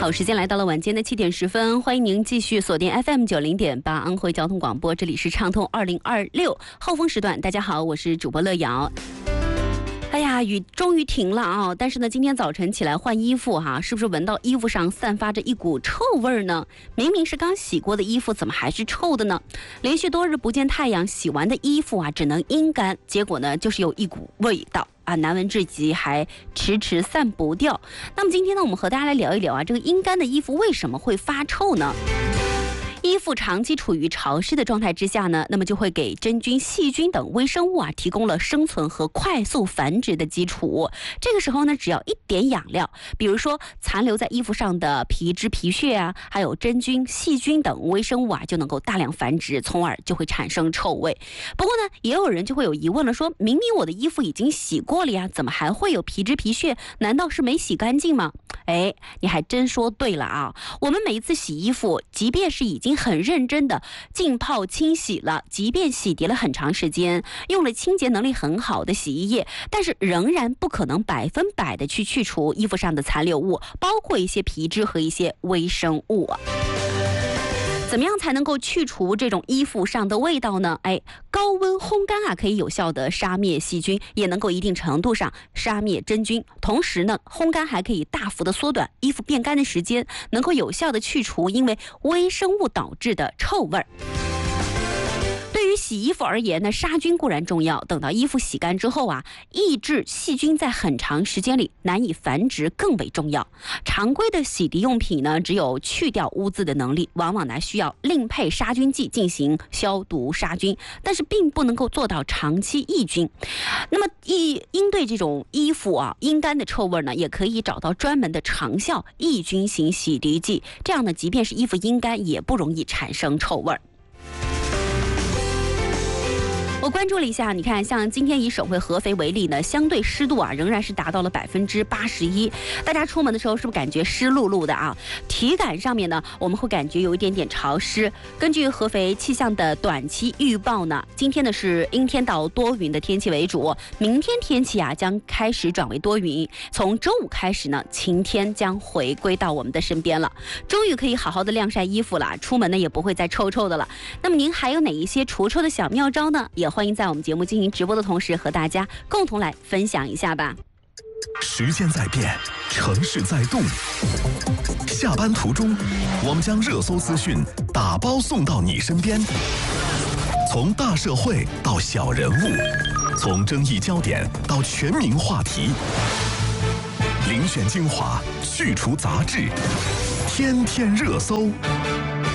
好，时间来到了晚间的7点10分，欢迎您继续锁定 FM90.8安徽交通广播，这里是畅通2026后风时段。大家好，我是主播乐瑶。哎呀，雨终于停了啊！但是呢，今天早晨起来换衣服是不是闻到衣服上散发着一股臭味呢？明明是刚洗过的衣服，怎么还是臭的呢？连续多日不见太阳，洗完的衣服只能阴干，结果呢，就是有一股味道。难闻至极，还迟迟散不掉。那么今天呢，我们和大家来聊一聊这个阴干的衣服为什么会发臭呢？衣服长期处于潮湿的状态之下呢，那么就会给真菌、细菌等微生物提供了生存和快速繁殖的基础。这个时候呢，只要一点养料，比如说残留在衣服上的皮脂、皮屑还有真菌、细菌等微生物就能够大量繁殖，从而就会产生臭味。不过呢，也有人就会有疑问了，说明明我的衣服已经洗过了呀，怎么还会有皮脂、皮屑？难道是没洗干净吗？你还真说对了我们每一次洗衣服，即便是已经很认真的浸泡清洗了，即便洗涤了很长时间，用了清洁能力很好的洗衣液，但是仍然不可能100%的去除衣服上的残留物，包括一些皮脂和一些微生物怎么样才能够去除这种衣服上的味道呢？高温烘干可以有效的杀灭细菌，也能够一定程度上杀灭真菌。同时呢，烘干还可以大幅的缩短衣服变干的时间，能够有效的去除因为微生物导致的臭味。对于洗衣服而言呢，杀菌固然重要，等到衣服洗干之后抑制细菌在很长时间里难以繁殖更为重要。常规的洗涤用品呢，只有去掉污渍的能力，往往需要另配杀菌剂进行消毒杀菌，但是并不能够做到长期抑菌。那么应对这种衣服阴干的臭味呢，也可以找到专门的长效抑菌型洗涤剂，这样呢，即便是衣服阴干也不容易产生臭味。我关注了一下，你看，像今天以省会合肥为例呢，相对湿度仍然是达到了81%。大家出门的时候是不是感觉湿漉漉的体感上面呢，我们会感觉有一点点潮湿。根据合肥气象的短期预报呢，今天呢是阴天到多云的天气为主，明天天气将开始转为多云，从周五开始呢，晴天将回归到我们的身边了，终于可以好好的晾晒衣服了，出门呢也不会再臭臭的了。那么您还有哪一些除臭的小妙招呢？也欢迎在我们节目进行直播的同时，和大家共同来分享一下吧。 时间在变，城市在动。下班途中，我们将热搜资讯打包送到你身边。从大社会到小人物，从争议焦点到全民话题，遴选精华，去除杂质，天天热搜。